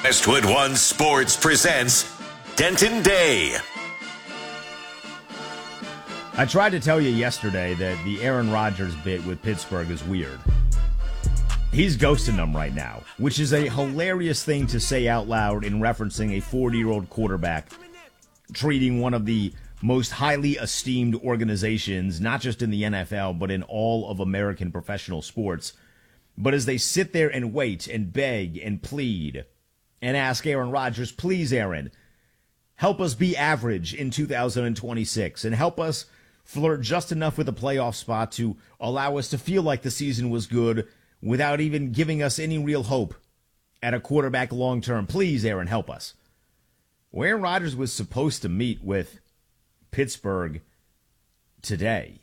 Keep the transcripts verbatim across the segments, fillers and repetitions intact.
Westwood One Sports presents Denton Day. I tried to tell you yesterday that the Aaron Rodgers bit with Pittsburgh is weird. He's ghosting them right now, which is a hilarious thing to say out loud in referencing a forty-year-old quarterback treating one of the most highly esteemed organizations, not just in the N F L, but in all of American professional sports. But as they sit there and wait and beg and plead and ask Aaron Rodgers, please, Aaron, help us be average in two thousand twenty-six and help us flirt just enough with a playoff spot to allow us to feel like the season was good without even giving us any real hope at a quarterback long term. Please, Aaron, help us. Well, Aaron Rodgers was supposed to meet with Pittsburgh today.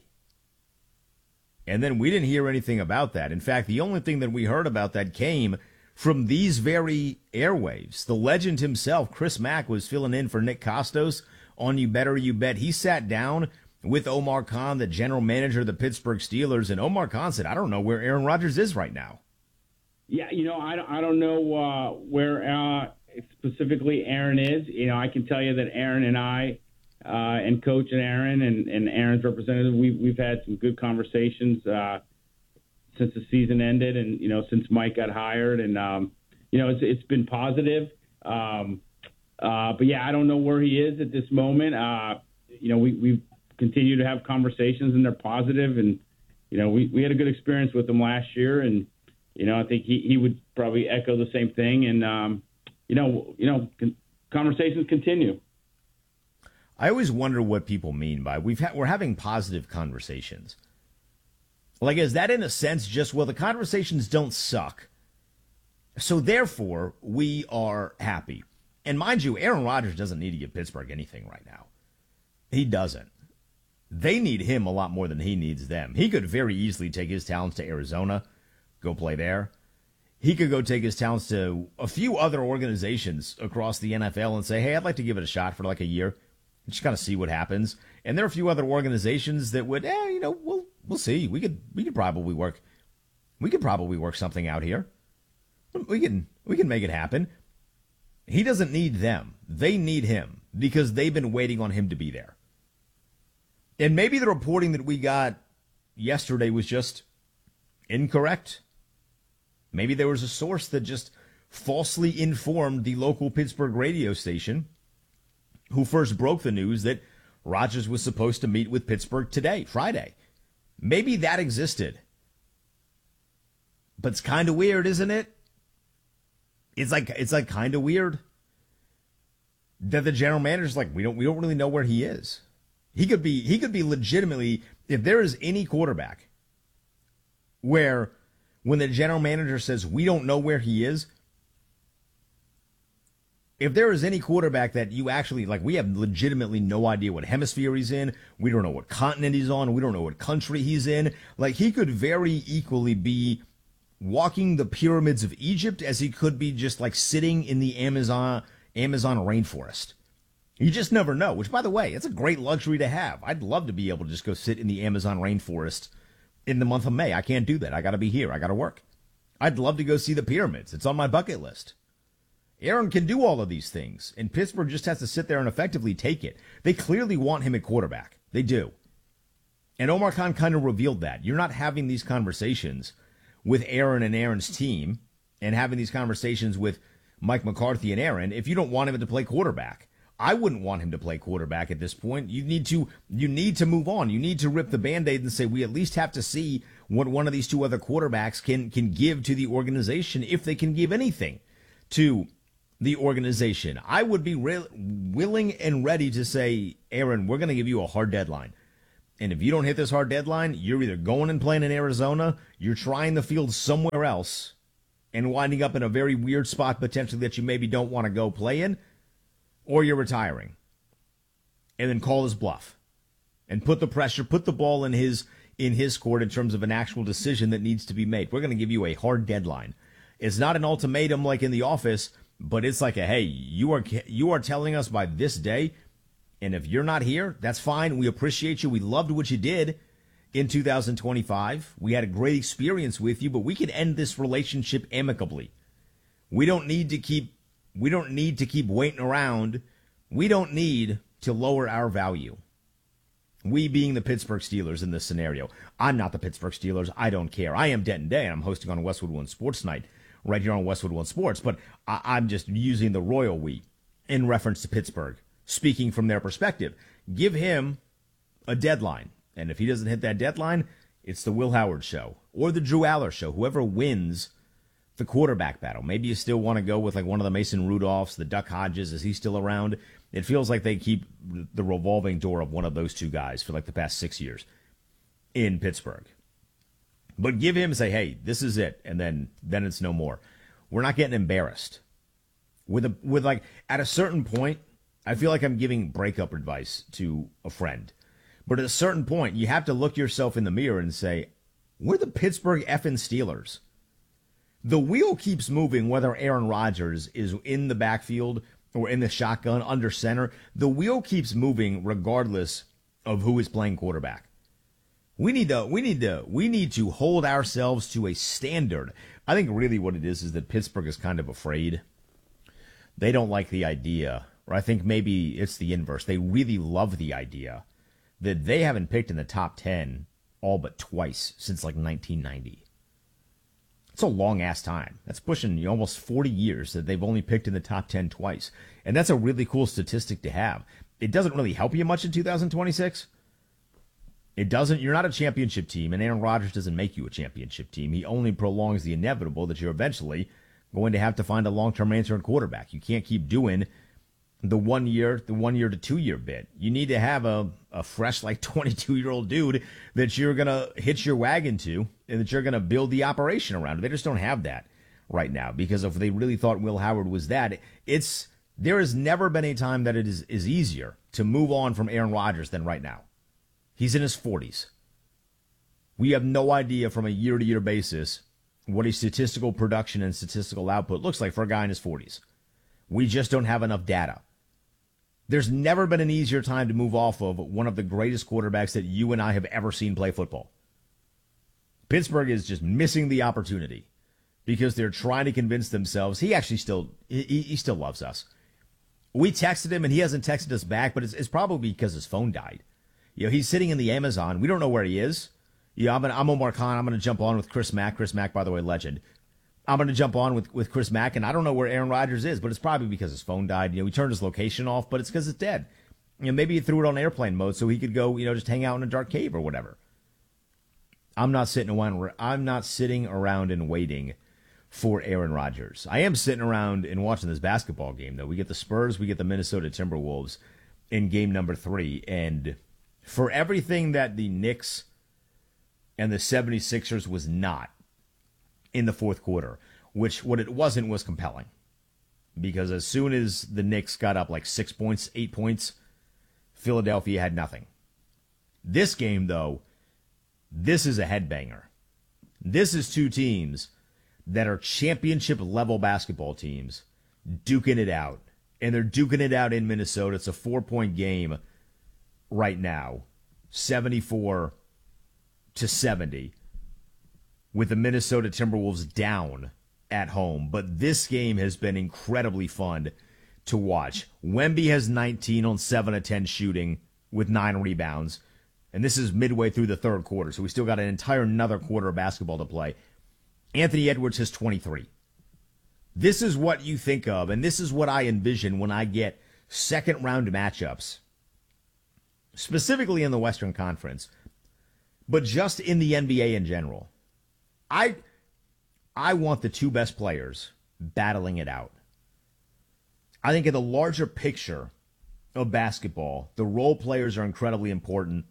And then we didn't hear anything about that. In fact, the only thing that we heard about that came from these very airwaves. The legend himself, Chris Mack, was filling in for Nick Costos on You Better You Bet. He sat down with Omar Khan, the general manager of the Pittsburgh Steelers, and Omar Khan said, I don't know where Aaron Rodgers is right now. Yeah, you know, I don't, I don't know uh, where uh, specifically Aaron is. You know, I can tell you that Aaron and I uh, and Coach and Aaron and, and Aaron's representative, we, we've had some good conversations uh since the season ended and, you know, since Mike got hired. And, um, you know, it's it's been positive. Um, uh, but, yeah, I don't know where he is at this moment. Uh, you know, we, we continue to have conversations, and they're positive. And, you know, we, we had a good experience with him last year. And, you know, I think he, he would probably echo the same thing. And, um, you know, you know, con- conversations continue. I always wonder what people mean by we've ha- we're having positive conversations. Like, is that in a sense just, well, the conversations don't suck, so therefore we are happy? And mind you, Aaron Rodgers doesn't need to give Pittsburgh anything right now. He doesn't. They need him a lot more than he needs them. He could very easily take his talents to Arizona, go play there. He could go take his talents to a few other organizations across the N F L and say, hey, I'd like to give it a shot for like a year. Just kind of see what happens. And there are a few other organizations that would, eh, you know, we'll we'll see. We could we could probably work we could probably work something out here. We can we can make it happen. He doesn't need them. They need him because they've been waiting on him to be there. And maybe the reporting that we got yesterday was just incorrect. Maybe there was a source that just falsely informed the local Pittsburgh radio station who first broke the news that Rodgers was supposed to meet with Pittsburgh today, Friday. Maybe that existed. But it's kind of weird, isn't it? It's like it's like kind of weird that the general manager's like, we don't we don't really know where he is. He could be he could be legitimately, if there is any quarterback where when the general manager says we don't know where he is, if there is any quarterback that you actually, like, we have legitimately no idea what hemisphere he's in, we don't know what continent he's on, we don't know what country he's in, like, he could very equally be walking the pyramids of Egypt as he could be just, like, sitting in the Amazon Amazon rainforest. You just never know, which, by the way, it's a great luxury to have. I'd love to be able to just go sit in the Amazon rainforest in the month of May. I can't do that. I got to be here. I got to work. I'd love to go see the pyramids. It's on my bucket list. Aaron can do all of these things, and Pittsburgh just has to sit there and effectively take it. They clearly want him at quarterback. They do. And Omar Khan kind of revealed that. You're not having these conversations with Aaron and Aaron's team and having these conversations with Mike McCarthy and Aaron if you don't want him to play quarterback. I wouldn't want him to play quarterback at this point. You need to you need to move on. You need to rip the Band-Aid and say we at least have to see what one of these two other quarterbacks can can give to the organization, if they can give anything to the organization. I would be re- willing and ready to say, Aaron, we're going to give you a hard deadline. And if you don't hit this hard deadline, you're either going and playing in Arizona, you're trying the field somewhere else, and winding up in a very weird spot potentially that you maybe don't want to go play in, or you're retiring. And then call his bluff. And put the pressure, put the ball in his in his court in terms of an actual decision that needs to be made. We're going to give you a hard deadline. It's not an ultimatum like in the office, but it's like a, hey, you are you are telling us by this day, and if you're not here, that's fine. We appreciate you. We loved what you did in two thousand twenty-five. We had a great experience with you, but we can end this relationship amicably. We don't need to keep We don't need to keep waiting around. We don't need to lower our value. We being the Pittsburgh Steelers in this scenario. I'm not the Pittsburgh Steelers. I don't care. I am Denton Day, and I'm hosting on Westwood One Sports Night right here on Westwood One Sports, but I- I'm just using the royal we in reference to Pittsburgh, speaking from their perspective. Give him a deadline, and if he doesn't hit that deadline, it's the Will Howard show or the Drew Aller show. Whoever wins the quarterback battle. Maybe you still want to go with like one of the Mason Rudolphs, the Duck Hodges. Is he still around? It feels like they keep the revolving door of one of those two guys for like the past six years in Pittsburgh. But give him, say, hey, this is it, and then then it's no more. We're not getting embarrassed. With a with like at a certain point, I feel like I'm giving breakup advice to a friend. But at a certain point, you have to look yourself in the mirror and say, we're the Pittsburgh effing Steelers. The wheel keeps moving whether Aaron Rodgers is in the backfield or in the shotgun under center. The wheel keeps moving regardless of who is playing quarterback. We need to we need to we need to hold ourselves to a standard. I think really what it is is that Pittsburgh is kind of afraid. They don't like the idea, or I think maybe it's the inverse. They really love the idea that they haven't picked in the top ten all but twice since like nineteen ninety. It's a long-ass time. That's pushing you know, almost forty years that they've only picked in the top ten twice. And that's a really cool statistic to have. It doesn't really help you much in two thousand twenty-six. It doesn't. You're not a championship team, and Aaron Rodgers doesn't make you a championship team. He only prolongs the inevitable that you're eventually going to have to find a long-term answer in quarterback. You can't keep doing the one-year, the one-year to two-year bit. You need to have a, a fresh, like, twenty-two-year-old dude that you're going to hitch your wagon to and that you're going to build the operation around. They just don't have that right now because if they really thought Will Howard was that, it's there has never been a time that it is, is easier to move on from Aaron Rodgers than right now. He's in his forties. We have no idea from a year-to-year basis what a statistical production and statistical output looks like for a guy in his forties. We just don't have enough data. There's never been an easier time to move off of one of the greatest quarterbacks that you and I have ever seen play football. Pittsburgh is just missing the opportunity because they're trying to convince themselves he actually still he, he still loves us. We texted him and he hasn't texted us back, but it's, it's probably because his phone died. You know, he's sitting in the Amazon. We don't know where he is. Yeah, I'm, gonna, I'm Omar Khan. I'm going to jump on with Chris Mack. Chris Mack, by the way, legend. I'm going to jump on with, with Chris Mack, and I don't know where Aaron Rodgers is, but it's probably because his phone died. You know, he turned his location off, but it's because it's dead. You know, maybe he threw it on airplane mode so he could go, you know, just hang out in a dark cave or whatever. I'm not sitting around. I'm not sitting around and waiting for Aaron Rodgers. I am sitting around and watching this basketball game, though. We get the Spurs, we get the Minnesota Timberwolves in game number three, and for everything that the Knicks and the seventy-sixers was not in the fourth quarter, which what it wasn't was compelling. Because as soon as the Knicks got up like six points, eight points, Philadelphia had nothing. This game, though, this is a headbanger. This is two teams that are championship-level basketball teams duking it out. And they're duking it out in Minnesota. It's a four-point game right now, seventy-four to seventy, with the Minnesota Timberwolves down at home. But this game has been incredibly fun to watch. Wemby has nineteen on seven of ten shooting with nine rebounds. And this is midway through the third quarter, so we still got an entire another quarter of basketball to play. Anthony Edwards has twenty-three. This is what you think of, and this is what I envision when I get second-round matchups, specifically in the Western Conference, but just in the N B A in general. I I want the two best players battling it out. I think in the larger picture of basketball, the role players are incredibly important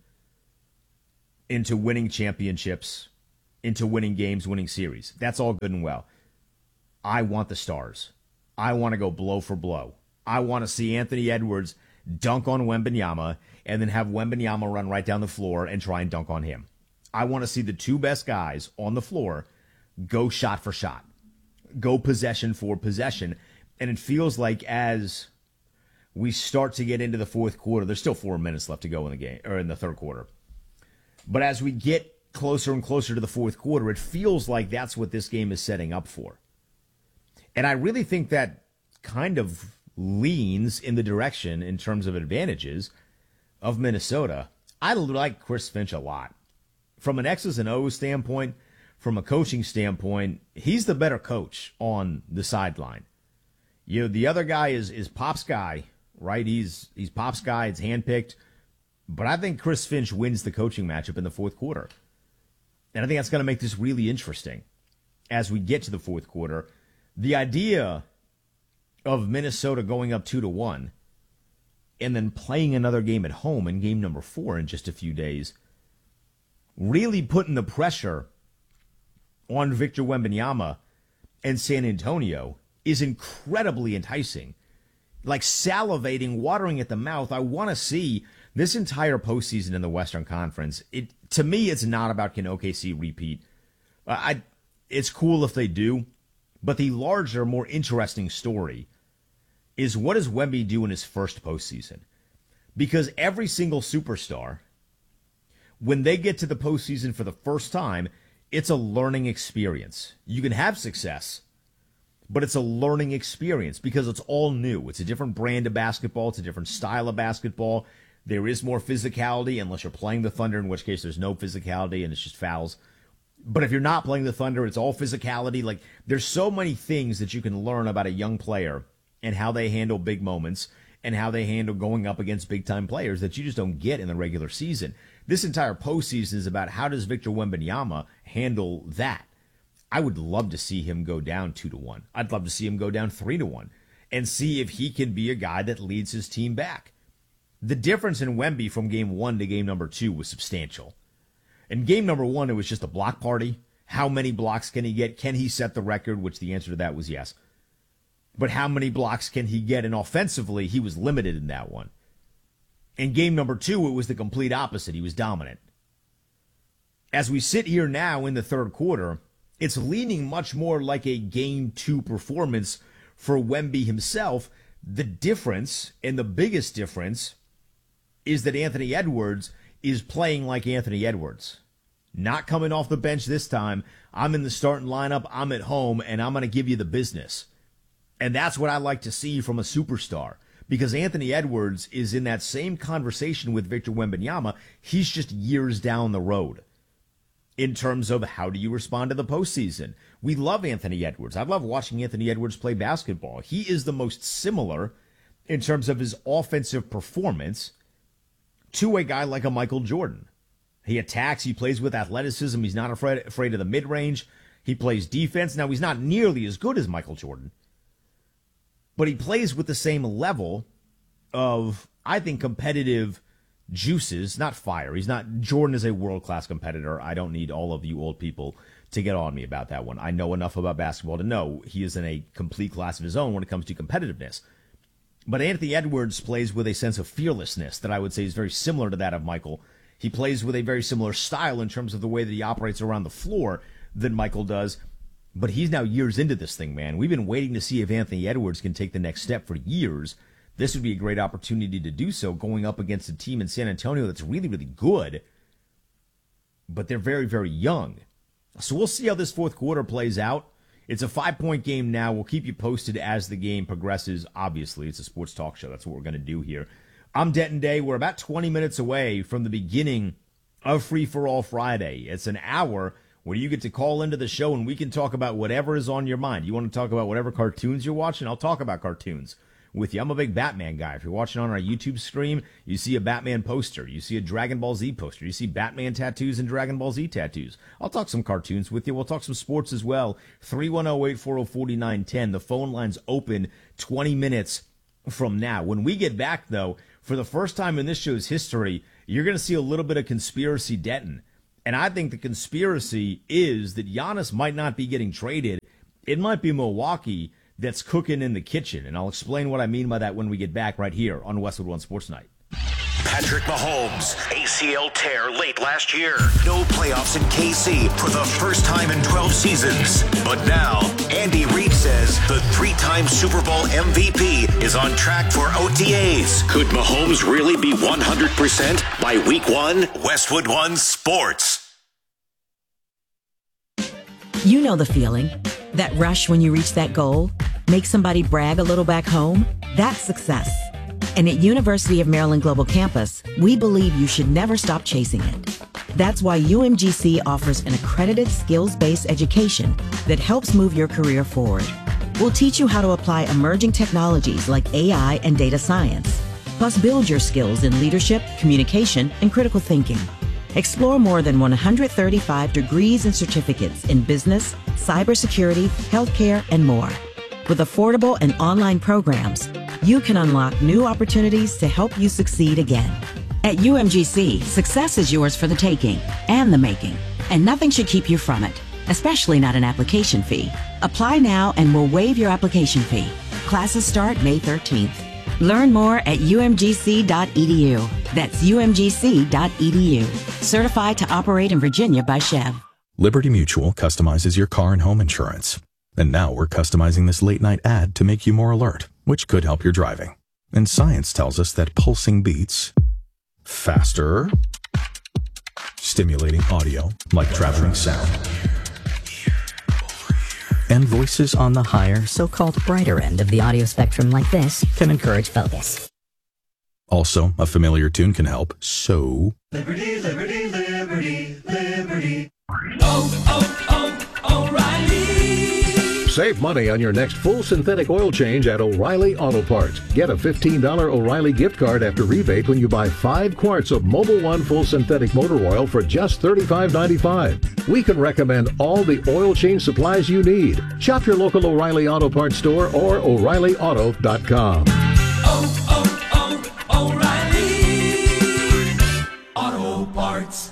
into winning championships, into winning games, winning series. That's all good and well. I want the stars. I want to go blow for blow. I want to see Anthony Edwards dunk on Wembanyama and then have Wembanyama run right down the floor and try and dunk on him. I want to see the two best guys on the floor go shot for shot, go possession for possession. And it feels like as we start to get into the fourth quarter, there's still four minutes left to go in the game, or in the third quarter. But as we get closer and closer to the fourth quarter, it feels like that's what this game is setting up for. And I really think that kind of leans in the direction in terms of advantages of Minnesota. I like Chris Finch a lot. From an X's and O's standpoint, from a coaching standpoint, he's the better coach on the sideline. You know, the other guy is is Pop's guy, right? He's he's Pop's guy. It's handpicked. But I think Chris Finch wins the coaching matchup in the fourth quarter. And I think that's going to make this really interesting as we get to the fourth quarter. The idea of Minnesota going up two to one and then playing another game at home in game number four in just a few days, really putting the pressure on Victor Wembanyama and San Antonio is incredibly enticing. Like salivating, watering at the mouth. I want to see this entire postseason in the Western Conference. It to me, it's not about can O K C repeat. Uh, I, it's cool if they do, but the larger, more interesting story is what does Wemby do in his first postseason? Because every single superstar, when they get to the postseason for the first time, it's a learning experience. You can have success, but it's a learning experience because it's all new. It's a different brand of basketball. It's a different style of basketball. There is more physicality, unless you're playing the Thunder, in which case there's no physicality and it's just fouls. But if you're not playing the Thunder, it's all physicality. Like, there's so many things that you can learn about a young player and how they handle big moments and how they handle going up against big-time players that you just don't get in the regular season. This entire postseason is about how does Victor Wembanyama handle that. I would love to see him go down two to one. I'd love to see him go down three to one and see if he can be a guy that leads his team back. The difference in Wemby from game one to game number two was substantial. In game number one, it was just a block party. How many blocks can he get? Can he set the record? Which the answer to that was yes. But how many blocks can he get? And offensively, he was limited in that one. In game number two, it was the complete opposite. He was dominant. As we sit here now in the third quarter, it's leaning much more like a game two performance for Wemby himself. The difference, and the biggest difference, is that Anthony Edwards is playing like Anthony Edwards. Not coming off the bench this time. I'm in the starting lineup, I'm at home, and I'm going to give you the business. And that's what I like to see from a superstar. Because Anthony Edwards is in that same conversation with Victor Wembanyama. He's just years down the road in terms of how do you respond to the postseason. We love Anthony Edwards. I love watching Anthony Edwards play basketball. He is the most similar in terms of his offensive performance to a guy like a Michael Jordan. He attacks. He plays with athleticism. He's not afraid, afraid of the mid-range. He plays defense. Now, he's not nearly as good as Michael Jordan, but he plays with the same level of, I think, competitive juices, not fire. He's not, Jordan is a world-class competitor. I don't need all of you old people to get on me about that one. I know enough about basketball to know he is in a complete class of his own when it comes to competitiveness. But Anthony Edwards plays with a sense of fearlessness that I would say is very similar to that of Michael. He plays with a very similar style in terms of the way that he operates around the floor than Michael does. But he's now years into this thing, man. We've been waiting to see if Anthony Edwards can take the next step for years. This would be a great opportunity to do so, going up against a team in San Antonio that's really, really good. But they're very, very young. So we'll see how this fourth quarter plays out. It's a five-point game now. We'll keep you posted as the game progresses. Obviously, it's a sports talk show. That's what we're going to do here. I'm Denton Day. We're about twenty minutes away from the beginning of Free For All Friday. It's an hour where you get to call into the show and we can talk about whatever is on your mind. You want to talk about whatever cartoons you're watching? I'll talk about cartoons with you. I'm a big Batman guy. If you're watching on our YouTube stream, you see a Batman poster. You see a Dragon Ball Z poster. You see Batman tattoos and Dragon Ball Z tattoos. I'll talk some cartoons with you. We'll talk some sports as well. three one zero, eight four zero, four nine one zero. The phone line's open twenty minutes from now. When we get back, though, for the first time in this show's history, you're going to see a little bit of Conspiracy Denton. And I think the conspiracy is that Giannis might not be getting traded. It might be Milwaukee that's cooking in the kitchen. And I'll explain what I mean by that when we get back right here on Westwood One Sports Night. Patrick Mahomes, A C L tear late last year. No playoffs in K C for the first time in twelve seasons. But now, Andy Reid says the three-time Super Bowl M V P is on track for O T As. Could Mahomes really be one hundred percent by week one? Westwood One Sports. You know the feeling. That rush when you reach that goal? Make somebody brag a little back home? That's success. And at University of Maryland Global Campus, we believe you should never stop chasing it. That's why U M G C offers an accredited skills-based education that helps move your career forward. We'll teach you how to apply emerging technologies like A I and data science, plus build your skills in leadership, communication, and critical thinking. Explore more than one hundred thirty-five degrees and certificates in business, cybersecurity, healthcare, and more. With affordable and online programs, you can unlock new opportunities to help you succeed again. At U M G C, success is yours for the taking and the making, and nothing should keep you from it, especially not an application fee. Apply now and we'll waive your application fee. Classes start May thirteenth. Learn more at U M G C dot E D U. That's U M G C dot E D U. Certified to operate in Virginia by Chev. Liberty Mutual customizes your car and home insurance. And now we're customizing this late-night ad to make you more alert, which could help your driving. And science tells us that pulsing beats faster, stimulating audio like traveling sound, and voices on the higher, so-called brighter end of the audio spectrum like this can encourage focus. Also, a familiar tune can help, so... Liberty, liberty, liberty, liberty. Oh, oh, oh, O'Reilly! Save money on your next full synthetic oil change at O'Reilly Auto Parts. Get a fifteen dollars O'Reilly gift card after rebate when you buy five quarts of Mobil One full synthetic motor oil for just thirty-five ninety-five. We can recommend all the oil change supplies you need. Shop your local O'Reilly Auto Parts store or O'Reilly Auto dot com. Oh, oh, oh, O'Reilly Auto Parts.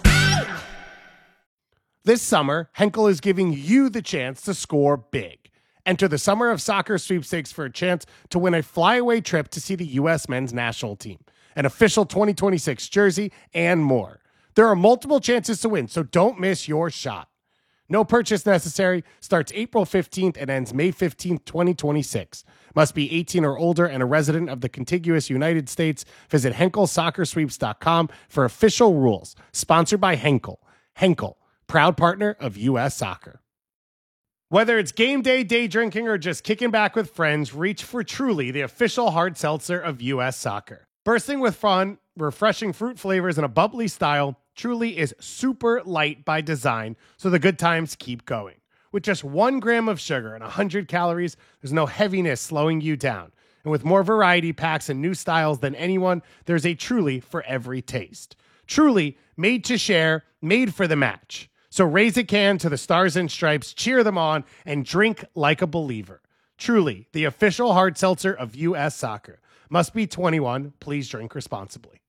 This summer, Henkel is giving you the chance to score big. Enter the Summer of Soccer sweepstakes for a chance to win a flyaway trip to see the U S men's national team, an official twenty twenty-six jersey, and more. There are multiple chances to win, so don't miss your shot. No purchase necessary. Starts April fifteenth and ends May fifteenth, twenty twenty-six. Must be eighteen or older and a resident of the contiguous United States. Visit Henkel Soccer Sweeps dot com for official rules. Sponsored by Henkel. Henkel, proud partner of U S Soccer. Whether it's game day, day drinking, or just kicking back with friends, reach for Truly, the official hard seltzer of U S Soccer. Bursting with fun, refreshing fruit flavors, and a bubbly style, Truly is super light by design, so the good times keep going. With just one gram of sugar and one hundred calories, there's no heaviness slowing you down. And with more variety packs and new styles than anyone, there's a Truly for every taste. Truly, made to share, made for the match. So raise a can to the Stars and Stripes, cheer them on, and drink like a believer. Truly, the official hard seltzer of U S Soccer. Must be twenty-one. Please drink responsibly.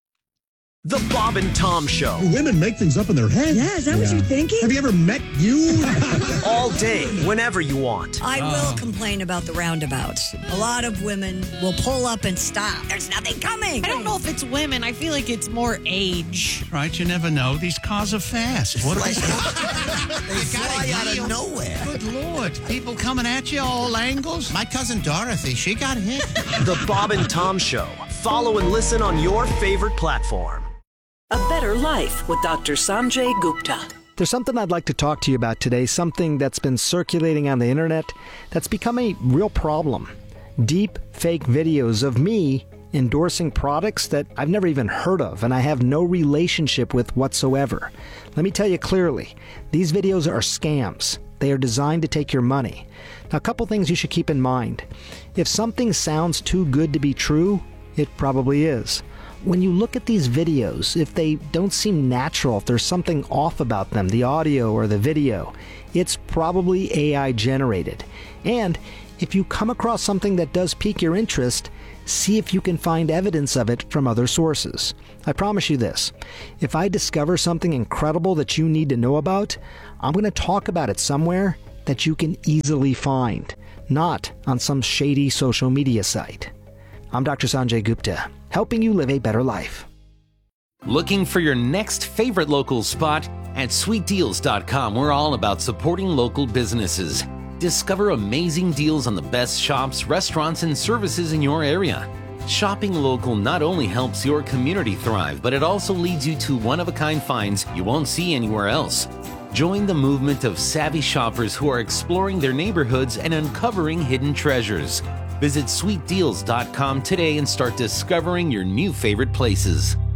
The Bob and Tom Show. Women make things up in their head. Yeah, is that yeah. what you're thinking? Have you ever met you? All day, whenever you want. I oh. will complain about the roundabouts. A lot of women will pull up and stop. There's nothing coming. I don't know if it's women. I feel like it's more age. Right, you never know. These cars are fast. What like, they fly out of nowhere. Good Lord. People coming at you all angles. My cousin Dorothy, she got hit. The Bob and Tom Show. Follow and listen on your favorite platform. A Better Life with Doctor Sanjay Gupta. There's something I'd like to talk to you about today, something that's been circulating on the internet that's become a real problem. Deep fake videos of me endorsing products that I've never even heard of and I have no relationship with whatsoever. Let me tell you clearly, these videos are scams. They are designed to take your money. Now, a couple things you should keep in mind. If something sounds too good to be true, it probably is. When you look at these videos, if they don't seem natural, if there's something off about them, the audio or the video, it's probably A I generated. And if you come across something that does pique your interest, see if you can find evidence of it from other sources. I promise you this, if I discover something incredible that you need to know about, I'm going to talk about it somewhere that you can easily find, not on some shady social media site. I'm Doctor Sanjay Gupta, helping you live a better life. Looking for your next favorite local spot? At sweet deals dot com, we're all about supporting local businesses. Discover amazing deals on the best shops, restaurants, and services in your area. Shopping local not only helps your community thrive, but it also leads you to one-of-a-kind finds you won't see anywhere else. Join the movement of savvy shoppers who are exploring their neighborhoods and uncovering hidden treasures. Visit sweet deals dot com today and start discovering your new favorite places.